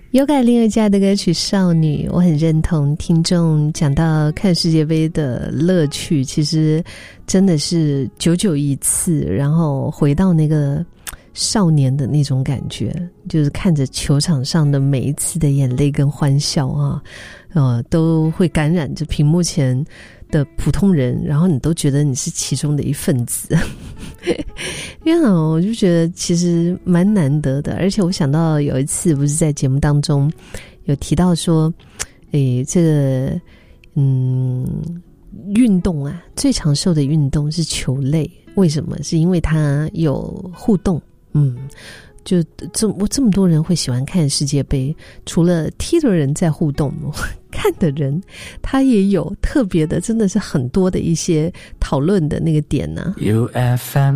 有感林宥嘉的歌曲《少女》，我很认同听众讲到看世界杯的乐趣，其实真的是久久一次，然后回到那个少年的那种感觉，就是看着球场上的每一次的眼泪跟欢笑啊，都会感染着屏幕前的普通人，然后你都觉得你是其中的一份子。因为我就觉得其实蛮难得的，而且我想到有一次不是在节目当中有提到说，这个运动啊，最长寿的运动是球类，为什么？是因为它有互动。就这么多人会喜欢看世界杯，除了踢的人在互动，看的人他也有特别的，真的是很多的一些讨论的那个点呢。UFM